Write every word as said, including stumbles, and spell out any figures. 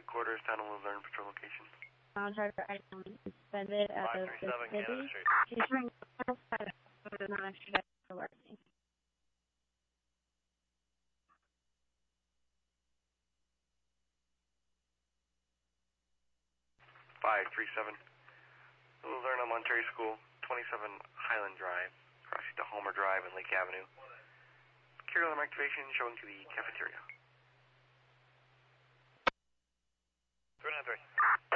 quarters, down on Luzerne patrol location. Contractor item suspended out of the city. She's trying to outside of not actually working. five three seven. Luzerne Elementary School, twenty-seven Highland Drive, crossing to Homer Drive and Lake Avenue. Carry alarm activation showing to the cafeteria. three nine three.